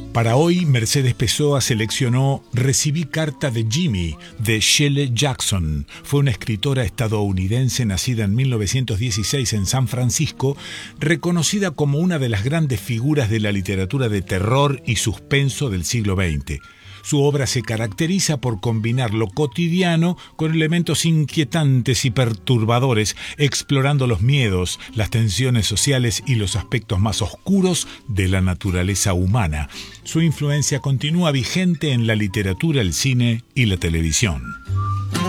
Para hoy, Mercedes Pessoa seleccionó Recibí carta de Jimmy, de Shelley Jackson. Fue una escritora estadounidense nacida en 1916 en San Francisco, reconocida como una de las grandes figuras de la literatura de terror y suspenso del siglo XX. Su obra se caracteriza por combinar lo cotidiano con elementos inquietantes y perturbadores, explorando los miedos, las tensiones sociales y los aspectos más oscuros de la naturaleza humana. Su influencia continúa vigente en la literatura, el cine y la televisión.